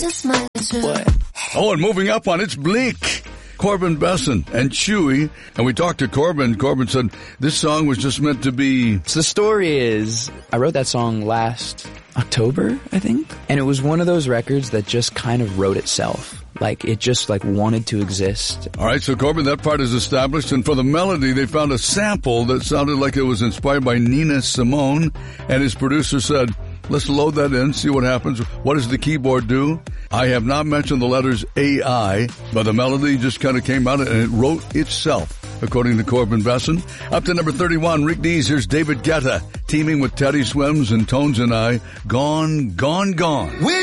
What? Oh, and moving up on it's Bleak. Corbin Besson and Chewy. And we talked to Corbin. Corbin said this song was just meant to be... So the story is, I wrote that song last October, I think. And it was one of those records that just kind of wrote itself. Like, it just, wanted to exist. All right, so Corbin, that part is established. And for the melody, they found a sample that sounded like it was inspired by Nina Simone. And his producer said, let's load that in, see what happens. What does the keyboard do? I have not mentioned the letters AI, but the melody just kind of came out and it wrote itself, according to Corbin Besson. Up to number 31, Rick Dees, here's David Guetta, teaming with Teddy Swims and Tones and I, Gone, Gone, Gone.